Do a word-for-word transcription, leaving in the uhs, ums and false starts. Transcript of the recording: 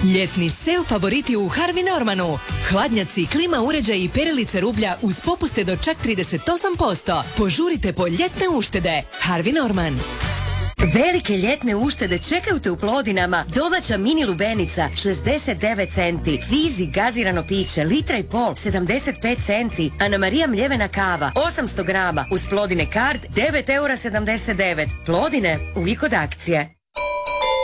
Ljetni sel favoriti u Harvey Normanu. Hladnjaci, klima uređaji i perilice rublja uz popuste do čak trideset osam posto. Požurite po ljetne uštede. Harvey Norman. Velike ljetne uštede čekaju te u Plodinama. Domaća mini lubenica šezdeset devet centi. Fizi gazirano piće litra i pol sedamdeset pet centi. Ana Marija mljevena kava osamsto grama uz Plodine kard devet eura sedamdeset devet. Plodine uvijek od akcije.